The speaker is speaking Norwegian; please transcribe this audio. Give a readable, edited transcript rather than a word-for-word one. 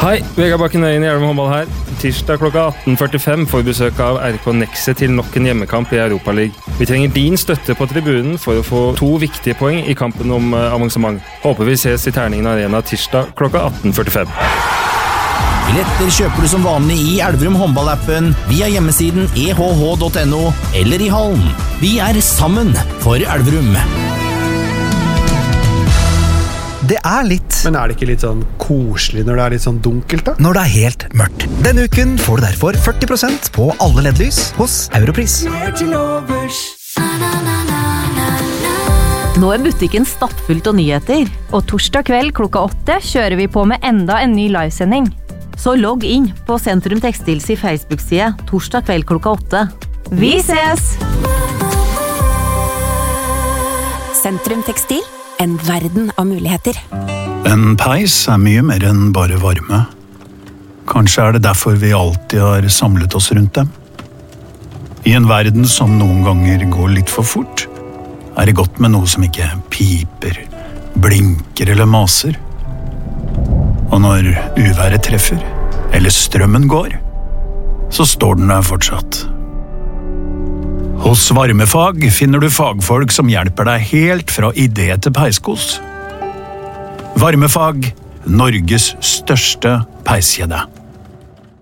Hei, Vegard Bakken Øyen i Elverum håndball her. Tirsdag klokka 18:45 får besøk av RK Nexe til nok en hjemmekamp i Europaliga. Vi trenger din støtte på tribunen for å få 2 viktige poeng i kampen om avansement. Håper vi ses i Terningen Arena tirsdag klokka 18:45. Billetter kjøper du som vanlig i Elverum håndballappen, via hjemmesiden ehh.no eller i hallen. Vi er sammen for Elverum. Det er litt. Men er det ikke litt sånn koselig når det er litt sånn dunkelt da? Når det er helt mørkt. Denne uken får du derfor 40% på alle LED-lys hos Europris. Nå er butikken stappfullt av nyheter, og torsdag kveld klokka 8 kjører vi på med enda en ny livesending. Så logg inn på Sentrum Textils i Facebook-side torsdag kveld klokka 8. Vi ses! Sentrum Tekstil, en verden av muligheter. En peis er mye mer enn bare varme. Kanskje er det derfor vi alltid har samlet oss rundt dem. I en verden som noen ganger går litt for fort, er det godt med noe som ikke piper, blinker eller maser. Og når uværet treffer, eller strømmen går, så står den der fortsatt. Hos Varmefag finner du fagfolk som hjelper deg helt fra idé til peiskos. Varmefag, Norges største peiskjede.